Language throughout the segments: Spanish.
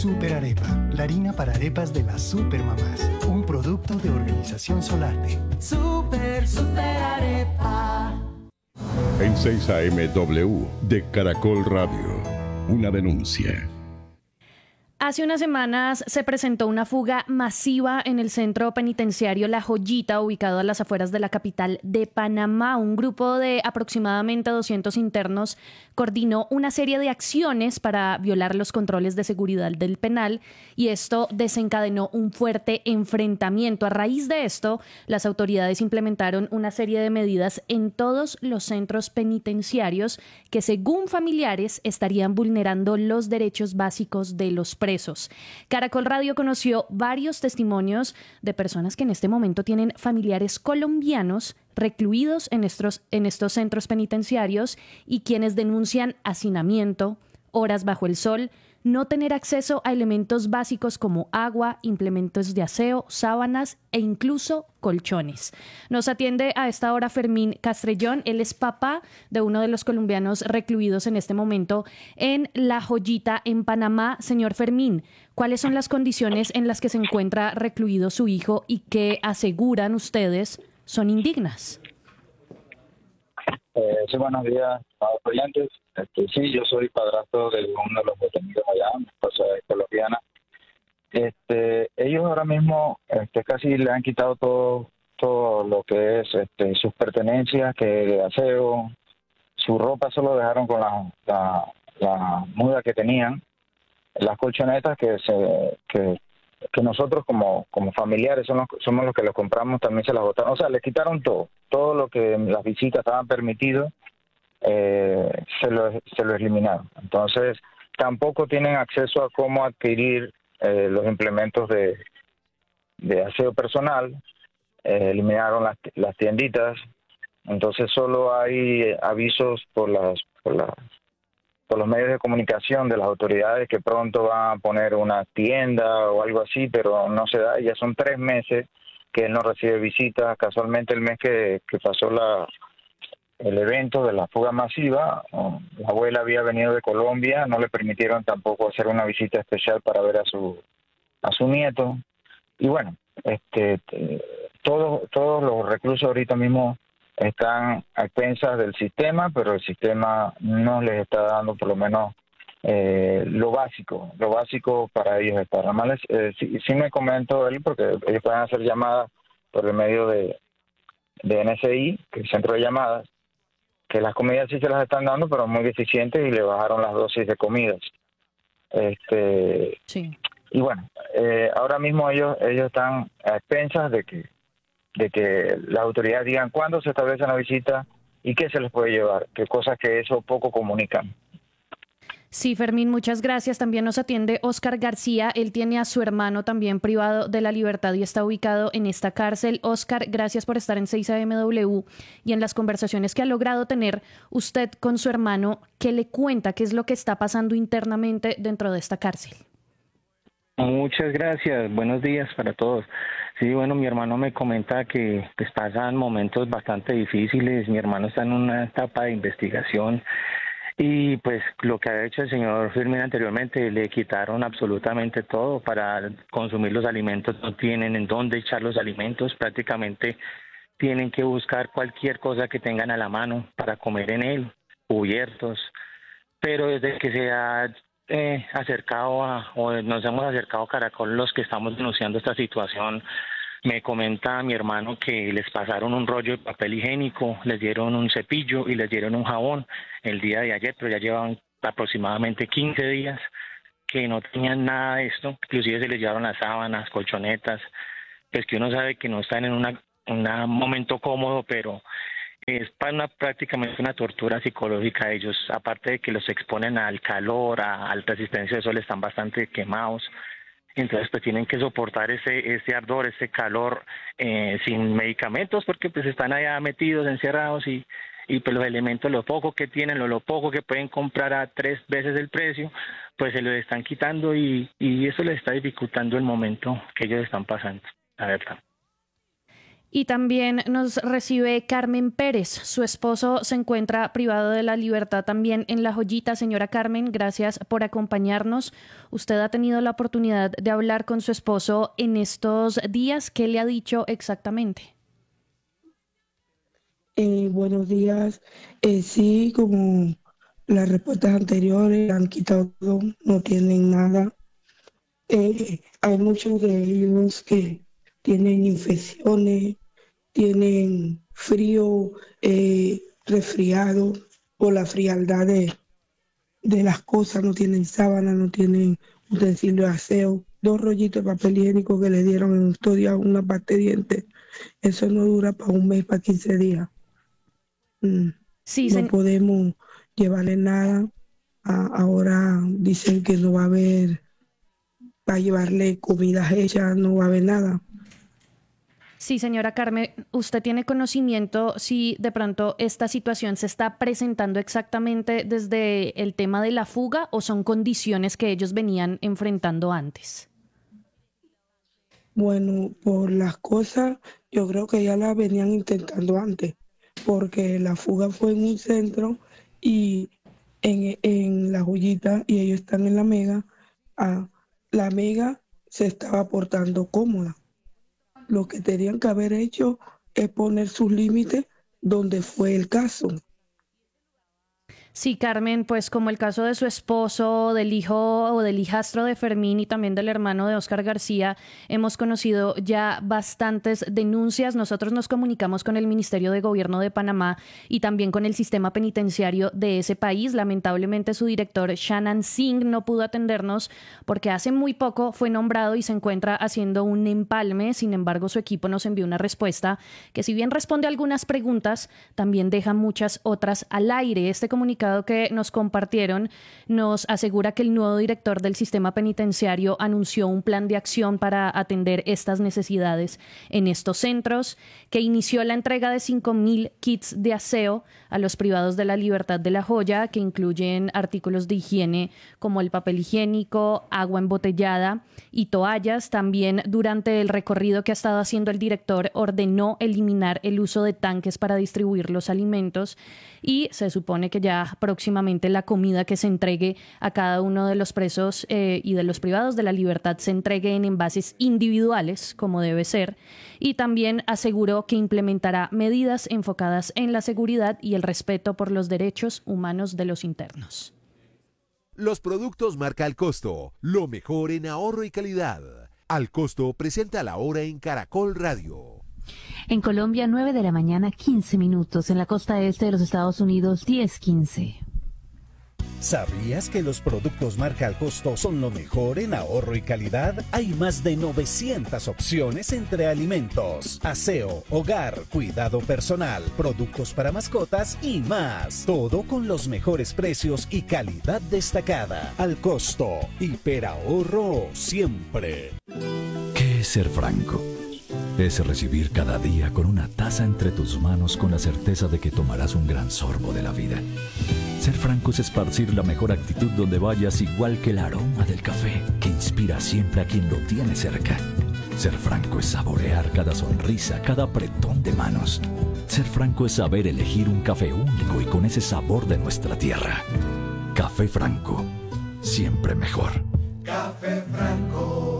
Super Arepa, la harina para arepas de las supermamás. Un producto de Organización Solarte. Super Arepa. En 6 AM de Caracol Radio, una denuncia. Hace unas semanas se presentó una fuga masiva en el centro penitenciario La Joyita, ubicado a las afueras de la capital de Panamá. Un grupo de aproximadamente 200 internos coordinó una serie de acciones para violar los controles de seguridad del penal y esto desencadenó un fuerte enfrentamiento. A raíz de esto, las autoridades implementaron una serie de medidas en todos los centros penitenciarios que, según familiares, estarían vulnerando los derechos básicos de los presos. Caracol Radio conoció varios testimonios de personas que en este momento tienen familiares colombianos recluidos en estos centros penitenciarios y quienes denuncian hacinamiento, horas bajo el sol, no tener acceso a elementos básicos como agua, implementos de aseo, sábanas e incluso colchones. Nos atiende a esta hora Fermín Castrellón. Él es papá de uno de los colombianos recluidos en este momento en La Joyita, en Panamá. Señor Fermín, ¿cuáles son las condiciones en las que se encuentra recluido su hijo y que aseguran ustedes son indignas? Sí, buenos días, oyentes. Sí, yo soy padrastro de uno de los detenidos allá, mi esposa es colombiana. Ellos ahora mismo casi le han quitado todo lo que es sus pertenencias, que de aseo, su ropa solo dejaron con la muda que tenían, las colchonetas que nosotros como familiares somos los que los compramos, también se las botaron. O sea, les quitaron todo lo que en las visitas estaban permitidos, se lo eliminaron. Entonces, tampoco tienen acceso a cómo adquirir los implementos de aseo personal, eliminaron las tienditas. Entonces, solo hay avisos por los medios de comunicación de las autoridades que pronto van a poner una tienda o algo así, pero no se da. Ya son 3 meses que él no recibe visitas. Casualmente el mes que pasó el evento de la fuga masiva, la abuela había venido de Colombia, no le permitieron tampoco hacer una visita especial para ver a su nieto. Y bueno, todos los reclusos ahorita mismo están a expensas del sistema, pero el sistema no les está dando por lo menos lo básico para ellos estar. Además, sí me comentó él, porque ellos pueden hacer llamadas por el medio de NSI, que es el centro de llamadas, que las comidas sí se las están dando, pero muy deficientes, y le bajaron las dosis de comidas. Sí. Y bueno, ahora mismo ellos están a expensas de que las autoridades digan cuándo se establece una visita y qué se les puede llevar, que cosas que eso poco comunican. Sí, Fermín, muchas gracias. También nos atiende Óscar García. Él tiene a su hermano también privado de la libertad y está ubicado en esta cárcel. Óscar, gracias por estar en 6 AMW y en las conversaciones que ha logrado tener usted con su hermano. ¿Qué le cuenta? ¿Qué es lo que está pasando internamente dentro de esta cárcel? Muchas gracias. Buenos días para todos. Sí, bueno, mi hermano me comenta que pues pasan momentos bastante difíciles. Mi hermano está en una etapa de investigación. Y pues lo que ha hecho el señor Fermín anteriormente, le quitaron absolutamente todo para consumir los alimentos, no tienen en dónde echar los alimentos, prácticamente tienen que buscar cualquier cosa que tengan a la mano para comer en él, cubiertos, pero desde que se ha nos hemos acercado a Caracol, los que estamos denunciando esta situación, me comenta mi hermano que les pasaron un rollo de papel higiénico, les dieron un cepillo y les dieron un jabón el día de ayer, pero ya llevaban aproximadamente 15 días que no tenían nada de esto, inclusive se les llevaron las sábanas, colchonetas, pues que uno sabe que no están en un momento cómodo, pero es prácticamente una tortura psicológica. Ellos, aparte de que los exponen al calor, a alta resistencia de sol, están bastante quemados. Entonces pues tienen que soportar ese ardor, ese calor sin medicamentos, porque pues están allá metidos, encerrados y pues los elementos, lo poco que tienen, lo poco que pueden comprar a 3 veces el precio, pues se lo están quitando y eso les está dificultando el momento que ellos están pasando, la verdad. Y también nos recibe Carmen Pérez. Su esposo se encuentra privado de la libertad también en La Joyita. Señora Carmen, gracias por acompañarnos. Usted ha tenido la oportunidad de hablar con su esposo en estos días. ¿Qué le ha dicho exactamente? Buenos días. Sí, como las respuestas anteriores, han quitado todo, no tienen nada. Hay muchos de ellos que tienen infecciones, tienen frío, resfriado por la frialdad de las cosas, no tienen sábana, no tienen utensilios de aseo, 2 rollitos de papel higiénico que le dieron en estos días, una pasta de dientes, eso no dura para un mes, para 15 días. Sí, no podemos llevarle nada. Ahora dicen que no va a haber, para llevarle comidas hechas, no va a haber nada. Sí, señora Carmen, ¿usted tiene conocimiento si de pronto esta situación se está presentando exactamente desde el tema de la fuga o son condiciones que ellos venían enfrentando antes? Bueno, por las cosas, yo creo que ya las venían intentando antes, porque la fuga fue en un centro y en La Joyita y ellos están en La Mega. La Mega se estaba portando cómoda. Lo que tenían que haber hecho es poner sus límites donde fue el caso. Sí, Carmen, pues como el caso de su esposo, del hijo o del hijastro de Fermín y también del hermano de Óscar García, hemos conocido ya bastantes denuncias. Nosotros nos comunicamos con el Ministerio de Gobierno de Panamá y también con el sistema penitenciario de ese país. Lamentablemente su director, Shannon Singh, no pudo atendernos porque hace muy poco fue nombrado y se encuentra haciendo un empalme. Sin embargo, su equipo nos envió una respuesta que, si bien responde a algunas preguntas, también deja muchas otras al aire. Este comunicado que nos compartieron nos asegura que el nuevo director del sistema penitenciario anunció un plan de acción para atender estas necesidades en estos centros, que inició la entrega de 5,000 kits de aseo a los privados de la libertad de La Joya, que incluyen artículos de higiene como el papel higiénico, agua embotellada y toallas. También, durante el recorrido que ha estado haciendo el director, ordenó eliminar el uso de tanques para distribuir los alimentos y se supone que ya próximamente la comida que se entregue a cada uno de los presos y de los privados de la libertad se entregue en envases individuales, como debe ser. Y también aseguró que implementará medidas enfocadas en la seguridad y el respeto por los derechos humanos de los internos. Los productos marca Al Costo, lo mejor en ahorro y calidad. Al Costo presenta la hora en Caracol Radio. En Colombia, 9 de la mañana, 15 minutos. En la costa este de los Estados Unidos, 10:15. ¿Sabías que los productos marca Al Costo son lo mejor en ahorro y calidad? Hay más de 900 opciones entre alimentos, aseo, hogar, cuidado personal, productos para mascotas y más. Todo con los mejores precios y calidad destacada. Al Costo, hiperahorro siempre. ¿Qué es ser franco? Es recibir cada día con una taza entre tus manos con la certeza de que tomarás un gran sorbo de la vida. Ser franco es esparcir la mejor actitud donde vayas, igual que el aroma del café, que inspira siempre a quien lo tiene cerca. Ser franco es saborear cada sonrisa, cada apretón de manos. Ser franco es saber elegir un café único y con ese sabor de nuestra tierra. Café Franco, siempre mejor. Café Franco.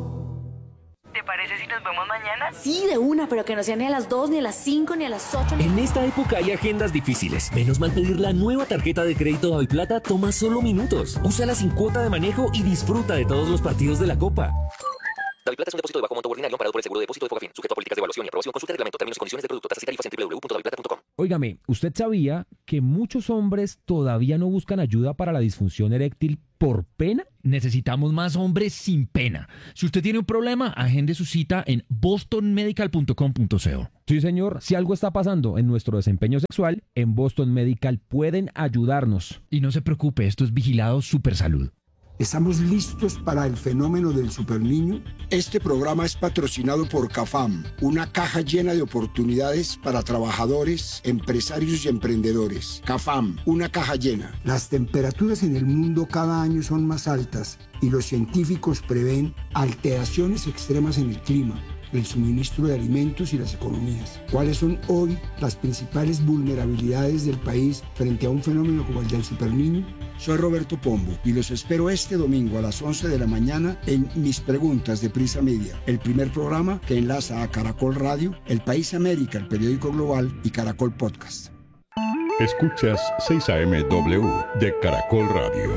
¿Te parece si nos vemos mañana? Sí, de una, pero que no sea ni a las 2, ni a las 5, ni a las 8. En esta época hay agendas difíciles. Menos mal pedir la nueva tarjeta de crédito Daviplata toma solo minutos. Úsala sin cuota de manejo y disfruta de todos los partidos de la Copa. Daviplata es un depósito de bajo monto ordinario amparado por el seguro de depósito de Fogafín, sujeto a políticas de evaluación y aprobación. Consulta el reglamento, términos y condiciones de producto, tasas y tarifas en www.daviplata.com. Óigame, ¿usted sabía que muchos hombres todavía no buscan ayuda para la disfunción eréctil por pena? Necesitamos más hombres sin pena. Si usted tiene un problema, agende su cita en bostonmedical.com.co. Sí, señor, si algo está pasando en nuestro desempeño sexual, en Boston Medical pueden ayudarnos. Y no se preocupe, esto es vigilado Supersalud. ¿Estamos listos para el fenómeno del superniño? Este programa es patrocinado por CAFAM, una caja llena de oportunidades para trabajadores, empresarios y emprendedores. CAFAM, una caja llena. Las temperaturas en el mundo cada año son más altas y los científicos prevén alteraciones extremas en el clima. el suministro de alimentos y las economías. ¿Cuáles son hoy las principales vulnerabilidades del país frente a un fenómeno como el del Superniño? Soy Roberto Pombo y los espero este domingo a las 11 de la mañana en Mis Preguntas de Prisa Media, el primer programa que enlaza a Caracol Radio, El País América, el periódico global y Caracol Podcast. Escuchas 6 AM de Caracol Radio.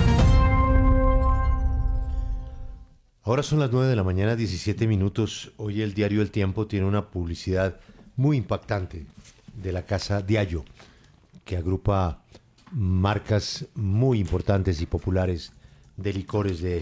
Ahora son las 9 de la mañana, 17 minutos. Hoy el diario El Tiempo tiene una publicidad muy impactante de la casa Diageo, que agrupa marcas muy importantes y populares de licores de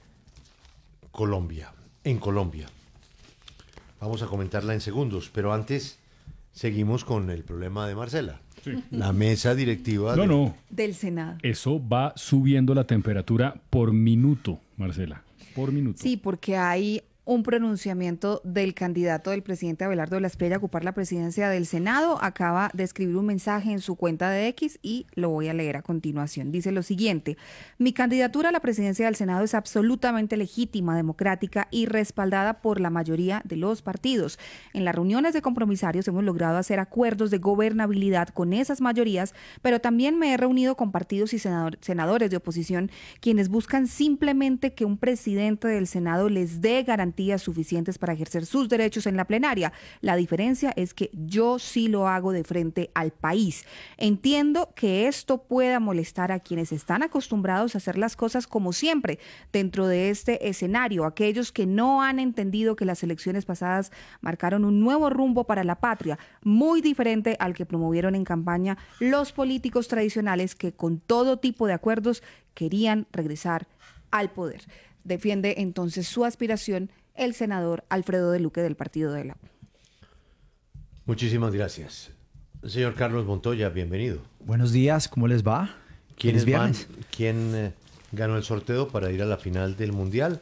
Colombia, en Colombia. Vamos a comentarla en segundos, pero antes seguimos con el problema de Marcela. Sí. La mesa directiva del Senado. Eso va subiendo la temperatura por minuto, Marcela, por minuto. Sí, porque hay un pronunciamiento del candidato del presidente Abelardo de la Espriella a ocupar la presidencia del Senado. Acaba de escribir un mensaje en su cuenta de X y lo voy a leer a continuación. Dice lo siguiente: mi candidatura a la presidencia del Senado es absolutamente legítima, democrática y respaldada por la mayoría de los partidos. En las reuniones de compromisarios hemos logrado hacer acuerdos de gobernabilidad con esas mayorías, pero también me he reunido con partidos y senadores de oposición quienes buscan simplemente que un presidente del Senado les dé garantías suficientes para ejercer sus derechos en la plenaria. La diferencia es que yo sí lo hago de frente al país. Entiendo que esto pueda molestar a quienes están acostumbrados a hacer las cosas como siempre dentro de este escenario, aquellos que no han entendido que las elecciones pasadas marcaron un nuevo rumbo para la patria, muy diferente al que promovieron en campaña los políticos tradicionales que con todo tipo de acuerdos querían regresar al poder. Defiende entonces su aspiración el senador Alfredo de Luque del Partido de la U. Muchísimas gracias. Señor Carlos Montoya, bienvenido. Buenos días, ¿cómo les va? ¿Quién ganó el sorteo para ir a la final del Mundial?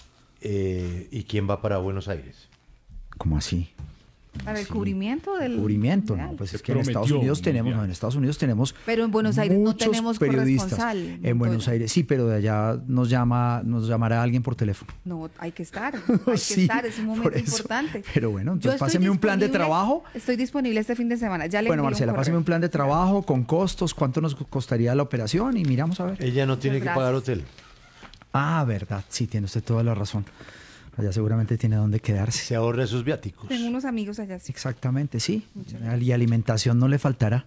¿Y quién va para Buenos Aires? ¿Cómo así? Para el cubrimiento del cubrimiento, no, pues es que en Estados Unidos tenemos pero en Buenos Aires no tenemos periodistas. Corresponsal. En Buenos Aires sí, pero de allá nos llamará alguien por teléfono. No, hay que estar, es un momento importante. Pero bueno, entonces páseme un plan de trabajo. Estoy disponible este fin de semana. Ya le bueno, Marcela, páseme un plan de trabajo con costos, cuánto nos costaría la operación y miramos a ver. Ella no tiene que pagar hotel. Ah, verdad, sí, tiene usted toda la razón. Allá seguramente tiene dónde quedarse. Se ahorra esos viáticos. Tengo unos amigos allá, sí. Exactamente, sí. Y alimentación no le faltará.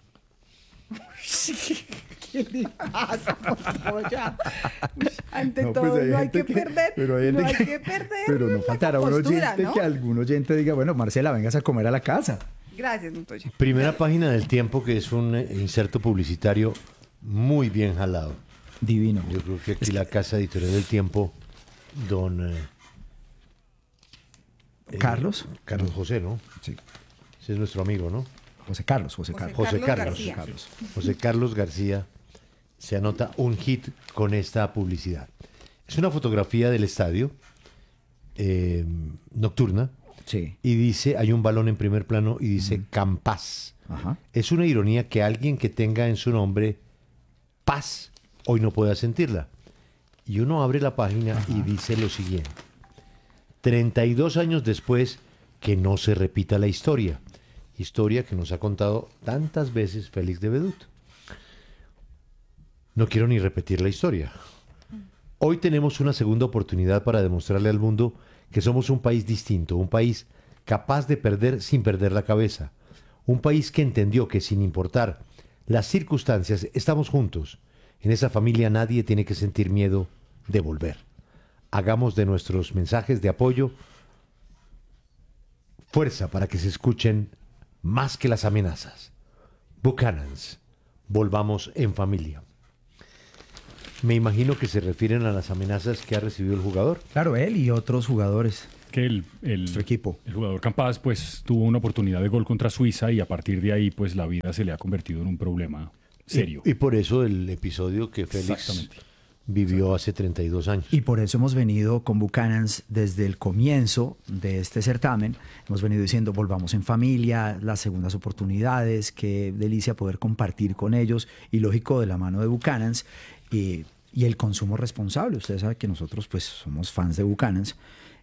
¿Qué le pasa, Montoya? Ante todo, pues no hay que perder. No hay que perder. Pero no faltará un oyente, ¿no? Que algún oyente diga, bueno, Marcela, vengas a comer a la casa. Gracias, Montoya. Primera página del Tiempo, que es un inserto publicitario muy bien jalado. Divino. Yo creo que aquí la casa editorial del Tiempo, don... Carlos José, ¿no? Sí. Ese es nuestro amigo, ¿no? José Carlos García se anota un hit con esta publicidad. Es una fotografía del estadio nocturna. Sí. Y dice, hay un balón en primer plano y dice Campaz. Ajá. Es una ironía que alguien que tenga en su nombre paz hoy no pueda sentirla. Y uno abre la página y dice lo siguiente: 32 años después, que no se repita la historia que nos ha contado tantas veces Félix de Bedut. No quiero ni repetir la historia. Hoy tenemos una segunda oportunidad para demostrarle al mundo que somos un país distinto, un país capaz de perder sin perder la cabeza, un país que entendió que sin importar las circunstancias estamos juntos. En esa familia nadie tiene que sentir miedo de volver. Hagamos de nuestros mensajes de apoyo fuerza para que se escuchen más que las amenazas. Buchanans, volvamos en familia. Me imagino que se refieren a las amenazas que ha recibido el jugador. Claro, él y otros jugadores. Que nuestro equipo. El jugador Campaz pues tuvo una oportunidad de gol contra Suiza y a partir de ahí pues la vida se le ha convertido en un problema serio. Y por eso el episodio que Félix vivió hace 32 años. Y por eso hemos venido con Buchanans desde el comienzo de este certamen. Hemos venido diciendo, volvamos en familia, las segundas oportunidades, qué delicia poder compartir con ellos. Y lógico, de la mano de Buchanans y el consumo responsable. Ustedes saben que nosotros pues somos fans de Buchanans.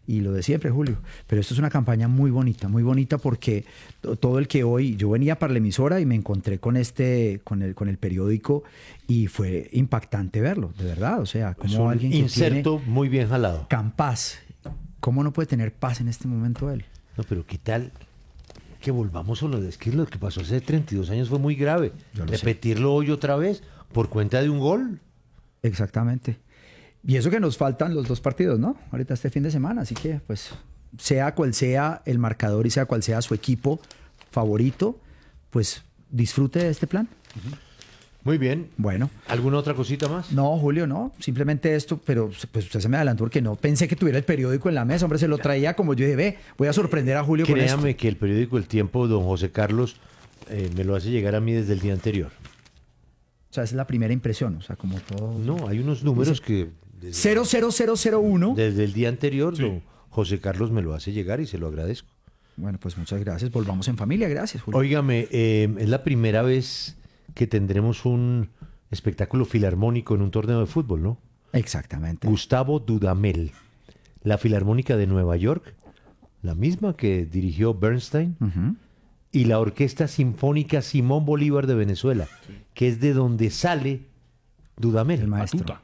y lo de siempre, Julio. Pero esto es una campaña muy bonita porque todo el que hoy, yo venía para la emisora y me encontré con con el periódico y fue impactante verlo, de verdad. O sea, como alguien que inserto tiene muy bien jalado. Campaz, ¿cómo no puede tener paz en este momento él? No, pero ¿qué tal que volvamos a es que lo que pasó hace 32 años fue muy grave? Repetirlo hoy otra vez por cuenta de un gol. Exactamente. Y eso que nos faltan los 2 partidos, ¿no? Ahorita este fin de semana, así que pues sea cual sea el marcador y sea cual sea su equipo favorito, pues disfrute de este plan. Muy bien. Bueno. ¿Alguna otra cosita más? No, Julio, no. Simplemente esto, pero pues usted se me adelantó porque no pensé que tuviera el periódico en la mesa. Hombre, se lo traía como yo dije, voy a sorprender a Julio con esto. Créame que el periódico El Tiempo, don José Carlos, me lo hace llegar a mí desde el día anterior. O sea, esa es la primera impresión, o sea, como todo... No, hay unos números que... 00001. Desde el día anterior, don José Carlos me lo hace llegar y se lo agradezco. Bueno, pues muchas gracias. Volvamos en familia, gracias, Julio. Óigame, es la primera vez que tendremos un espectáculo filarmónico en un torneo de fútbol, ¿no? Exactamente. Gustavo Dudamel, la Filarmónica de Nueva York, la misma que dirigió Bernstein, y la Orquesta Sinfónica Simón Bolívar de Venezuela, que es de donde sale Dudamel. El maestro.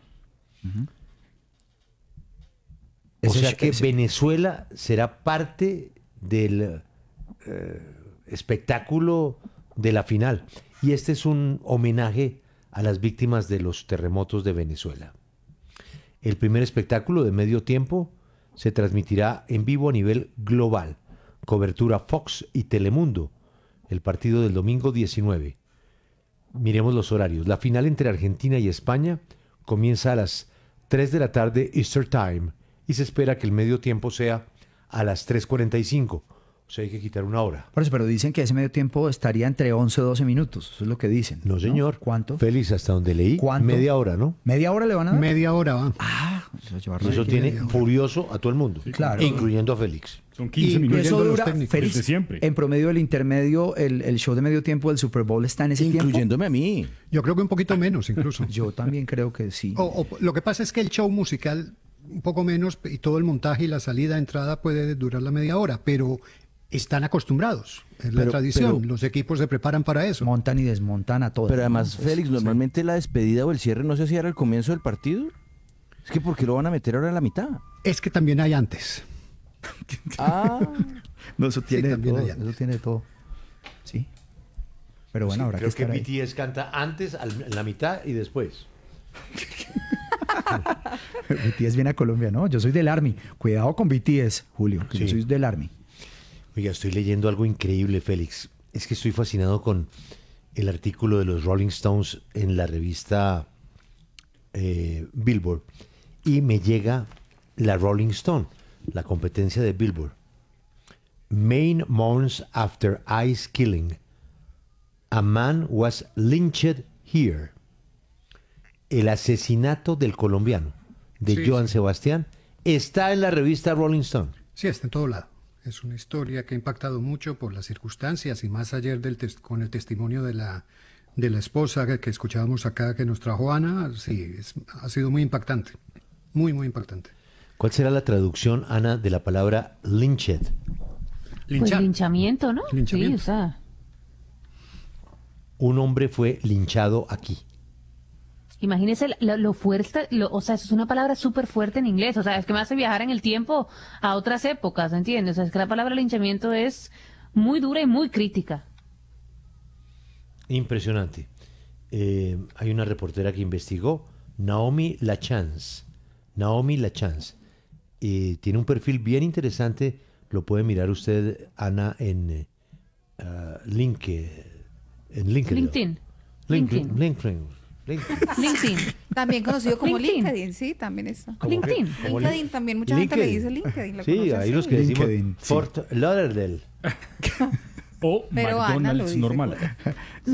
O sea que Venezuela será parte del espectáculo de la final. Y este es un homenaje a las víctimas de los terremotos de Venezuela. El primer espectáculo de medio tiempo se transmitirá en vivo a nivel global. Cobertura Fox y Telemundo. El partido del domingo 19. Miremos los horarios. La final entre Argentina y España comienza a las 3 de la tarde Eastern Time y se espera que el medio tiempo sea a las 3:45. O sea, hay que quitar una hora. Por eso, pero dicen que ese medio tiempo estaría entre 11 o 12 minutos. Eso es lo que dicen. No, señor. ¿Cuánto? Félix, hasta donde leí, ¿cuánto? Media hora, ¿no? ¿Media hora le van a dar? Media hora va. Ah, eso tiene furioso a todo el mundo. Sí, claro. Incluyendo a Félix. Son 15 minutos. Eso dura, Félix, desde siempre. En promedio del intermedio, el show de medio tiempo del Super Bowl está en ese tiempo. Incluyéndome a mí. Yo creo que un poquito menos incluso. Yo también creo que sí. Lo que pasa es que el show musical un poco menos y todo el montaje y la salida, entrada puede durar la media hora, pero están acostumbrados. Es la tradición. Los equipos se preparan para eso. Montan y desmontan a todos. Pero además, Félix, normalmente la despedida o el cierre no se hacía al comienzo del partido. Es que ¿por qué lo van a meter ahora en la mitad? Es que también hay antes. No, eso tiene sí, todo. Eso tiene todo. Sí. Pero bueno, habrá que estar ahí. Creo que BTS canta antes, en la mitad y después. BTS viene a Colombia, ¿no? Yo soy del Army. Cuidado con BTS, Julio. Sí. Yo soy del Army. Oiga, estoy leyendo algo increíble, Félix. Es que estoy fascinado con el artículo de los Rolling Stones en la revista Billboard. Y me llega la Rolling Stone, la competencia de Billboard. Maine mourns after ICE killing. A man was lynched here. El asesinato del colombiano, de Joan Sebastián, está en la revista Rolling Stone. Sí, está en todo lado. Es una historia que ha impactado mucho por las circunstancias y más ayer con el testimonio de la esposa que escuchábamos acá que nos trajo Ana. Sí, ha sido muy impactante. Muy, muy impactante. ¿Cuál será la traducción, Ana, de la palabra lynched? Pues linchamiento, ¿no? Linchamiento. Sí, o sea. Un hombre fue linchado aquí. Imagínese lo fuerte, o sea, eso es una palabra súper fuerte en inglés, o sea, es que me hace viajar en el tiempo a otras épocas, ¿entiendes? O sea, es que la palabra linchamiento es muy dura y muy crítica. Impresionante. Hay una reportera que investigó, Naomi LaChance. Tiene un perfil bien interesante, lo puede mirar usted, Ana, en LinkedIn. LinkedIn. También conocido como LinkedIn, sí, también está. LinkedIn también, mucha gente le dice LinkedIn. Sí, hay los que decimos Fort Lauderdale. O McDonald's normal.